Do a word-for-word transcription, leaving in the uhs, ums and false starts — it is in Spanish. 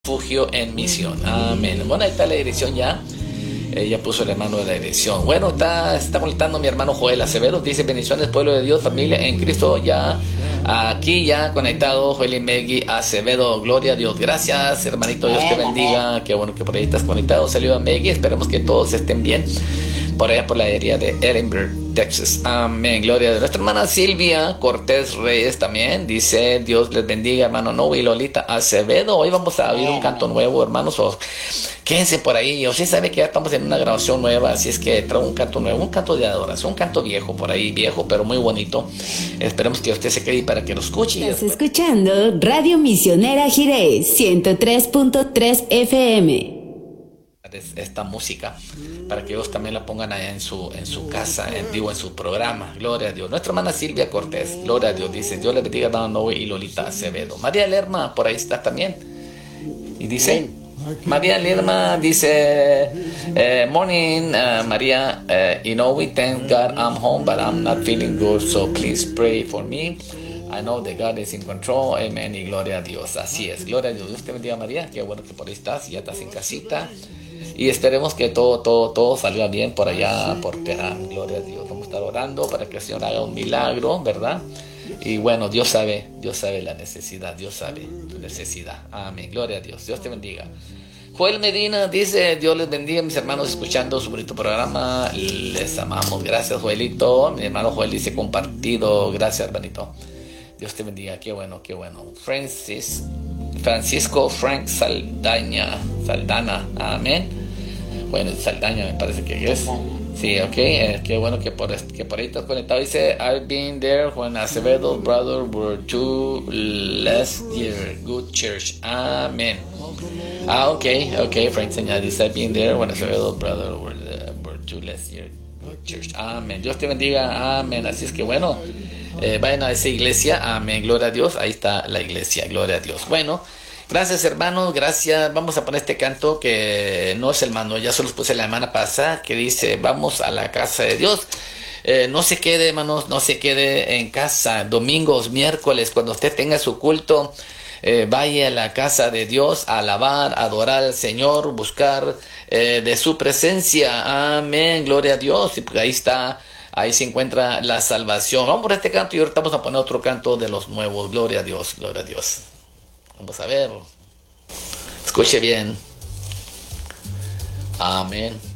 refugio en misión. Amén. Bueno, ahí está la dirección ya. Ella puso el hermano de la dirección. Bueno, está, está conectando mi hermano Joel Acevedo. Dice: bendiciones, pueblo de Dios, familia en Cristo. Ya aquí, ya conectado, Joel y Meggy Acevedo. Gloria a Dios. Gracias, hermanito. Dios te bendiga. Qué bueno que por ahí estás conectado. Saludos a Meggy. Esperemos que todos estén bien por allá por la área de Edinburgh, Texas. Amén. Gloria a Dios. Nuestra hermana Silvia Cortés Reyes también dice: Dios les bendiga, hermano Novo y Lolita Acevedo. Hoy vamos a oír un canto nuevo, hermanos. O, quédense por ahí. Usted sabe que ya estamos en una grabación nueva, así es que trae un canto nuevo, un canto de adoración, un canto viejo por ahí, viejo, pero muy bonito. Esperemos que usted se quede para que lo escuche. Estás escuchando Radio Misionera Jiré, ciento tres punto tres F M. Esta música para que ellos también la pongan allá en su en su casa, en vivo, en su programa. Gloria a Dios. Nuestra hermana Silvia Cortés, gloria a Dios, dice: Dios le bendiga a hermano Noé y Lolita Acevedo. María Lerma por ahí está también y dice: María Lerma dice: eh, morning, uh, María, uh, you know, we thank God I'm home but I'm not feeling good, so please pray for me. I know that God is in control. Amén. Y gloria a Dios. Así es. Gloria a Dios. Dios te bendiga, María. Qué bueno que por ahí estás. Ya estás en casita. Y esperemos que todo, todo, todo salga bien por allá, porque, ah, gloria a Dios. Vamos a estar orando para que el Señor haga un milagro, ¿verdad? Y bueno, Dios sabe, Dios sabe la necesidad, Dios sabe tu necesidad. Amén. Gloria a Dios. Dios te bendiga. Joel Medina dice: Dios les bendiga, mis hermanos, escuchando su bonito programa. Les amamos. Gracias, Joelito. Mi hermano Joel dice: compartido. Gracias, hermanito. Dios te bendiga. Qué bueno, qué bueno. Francis, Francisco Frank Saldaña, Saldana. Amén. Bueno, Saldaña me parece que es. Sí, ok. Eh, qué bueno que por, que por ahí estás conectado. Dice: I've been there when Acevedo brother were two last year. Good church. Amén. Ah, ok, ok. Frank Saldaña dice: I've been there when Acevedo brother were, uh, were two last year. Good church. Amén. Dios te bendiga. Amén. Así es que bueno. Eh, vayan a esa iglesia, amén, gloria a Dios, ahí está la iglesia, gloria a Dios. Bueno, gracias, hermanos, gracias. Vamos a poner este canto que no es el mando, ya se los puse la semana pasada, que dice: vamos a la casa de Dios. Eh, no se quede, hermanos, no se quede en casa, domingos, miércoles, cuando usted tenga su culto, eh, vaya a la casa de Dios a alabar, a adorar al Señor, buscar eh, de su presencia, amén, gloria a Dios. Y ahí está. Ahí se encuentra la salvación. Vamos por este canto y ahorita vamos a poner otro canto de los nuevos. Gloria a Dios, gloria a Dios. Vamos a ver. Escuche bien. Amén.